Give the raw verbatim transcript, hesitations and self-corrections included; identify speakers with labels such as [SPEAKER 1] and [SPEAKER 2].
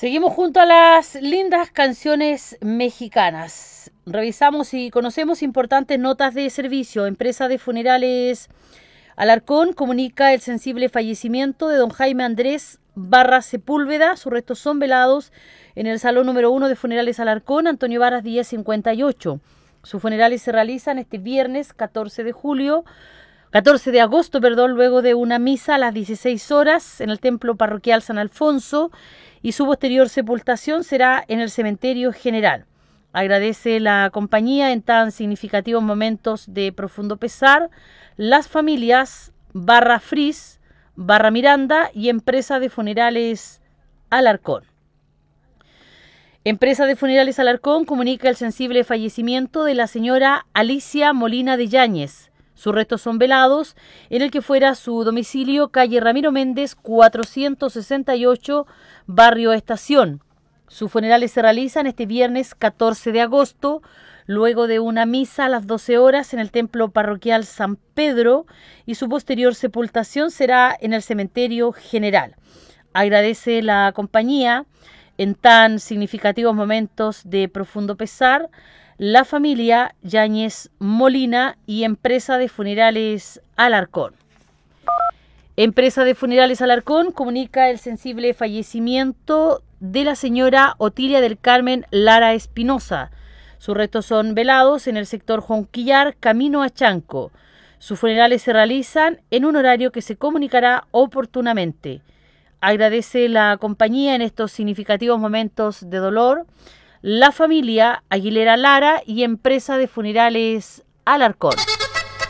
[SPEAKER 1] Seguimos junto a las lindas canciones mexicanas. Revisamos y conocemos importantes notas de servicio. Empresa de Funerales Alarcón comunica el sensible fallecimiento de don Jaime Andrés Barra Sepúlveda. Sus restos son velados en el salón número uno de Funerales Alarcón, Antonio Varas diez cincuenta y ocho. Sus funerales se realizan este viernes catorce de julio, catorce de agosto, perdón, luego de una misa a las dieciséis horas en el Templo Parroquial San Alfonso, y su posterior sepultación será en el Cementerio General. Agradece la compañía en tan significativos momentos de profundo pesar las familias Barra Fris, Barra Miranda y Empresa de Funerales Alarcón. Empresa de Funerales Alarcón comunica el sensible fallecimiento de la señora Alicia Molina de Yáñez. Sus restos son velados en el que fuera su domicilio, calle Ramiro Méndez, cuatrocientos sesenta y ocho, Barrio Estación. Sus funerales se realizan este viernes catorce de agosto, luego de una misa a las doce horas en el Templo Parroquial San Pedro, y su posterior sepultación será en el Cementerio General. Agradece la compañía en tan significativos momentos de profundo pesar la familia Yáñez Molina y Empresa de Funerales Alarcón. Empresa de Funerales Alarcón comunica el sensible fallecimiento de la señora Otilia del Carmen Lara Espinosa. Sus restos son velados en el sector Jonquillar, camino a Chanco. Sus funerales se realizan en un horario que se comunicará oportunamente. Agradece la compañía en estos significativos momentos de dolor la familia Aguilera Lara y Empresa de Funerales Alarcón.